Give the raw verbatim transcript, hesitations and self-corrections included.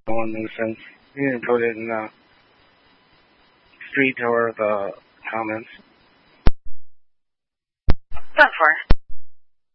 a nuisance. You can put it in the street or the comments. Done for.